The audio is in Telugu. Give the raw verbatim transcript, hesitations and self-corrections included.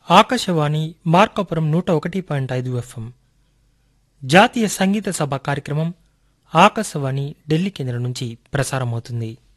ఆకాశవాణి మార్కాపురం నూట ఒకటి పాయింట్ ఐదు ఎఫ్ఎం జాతీయ సంగీత సభ కార్యక్రమం ఆకాశవాణి ఢిల్లీ కేంద్రం నుంచి ప్రసారమవుతుంది.